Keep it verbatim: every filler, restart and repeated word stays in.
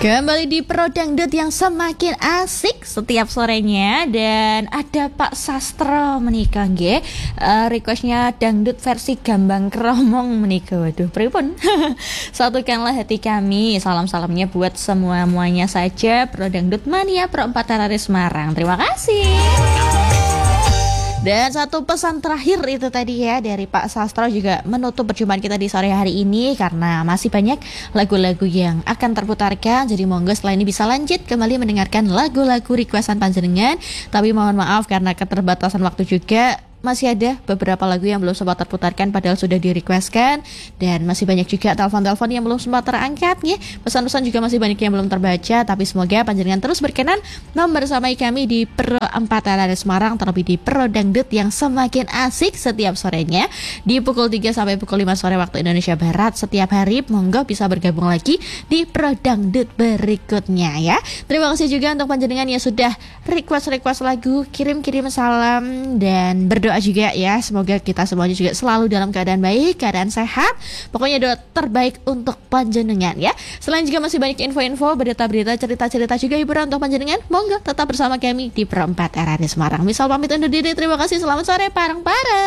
Kembali di Pro Dangdut yang semakin asik setiap sorenya. Dan ada Pak Sastro menikah nggih. Uh, requestnya dangdut versi Gambang Kromong menikah. Waduh, pripun? Satukanlah hati kami. Salam-salamnya buat semua-muanya saja Pro Dangdut Mania Pro empat Terari Semarang. Terima kasih. Dan satu pesan terakhir itu tadi ya dari Pak Sastro juga menutup perjumpaan kita di sore hari ini, karena masih banyak lagu-lagu yang akan terputarkan. Jadi monggo setelah ini bisa lanjut kembali mendengarkan lagu-lagu requestan panjenengan. Tapi mohon maaf karena keterbatasan waktu juga, masih ada beberapa lagu yang belum sempat terputarkan padahal sudah di-requestkan. Dan masih banyak juga telepon-telepon yang belum sempat terangkat ya. Pesan-pesan juga masih banyak yang belum terbaca. Tapi semoga panjenengan terus berkenan membersamai kami di Pro empat Terari Semarang, terlebih di Pro Dangdut yang semakin asik setiap sorenya di pukul tiga sampai pukul lima sore waktu Indonesia Barat setiap hari. Monggo bisa bergabung lagi di Pro Dangdut berikutnya ya. Terima kasih juga untuk panjenengan yang sudah request-request lagu, kirim-kirim salam dan berdoa juga ya, semoga kita semuanya juga selalu dalam keadaan baik, keadaan sehat. Pokoknya doa terbaik untuk panjenengan ya. Selain juga masih banyak info-info, berita-berita, cerita-cerita juga hiburan untuk panjenengan. Monggo tetap bersama kami di Pro empat Terari Semarang. Misal pamit undur diri, terima kasih, selamat sore, parang-parang.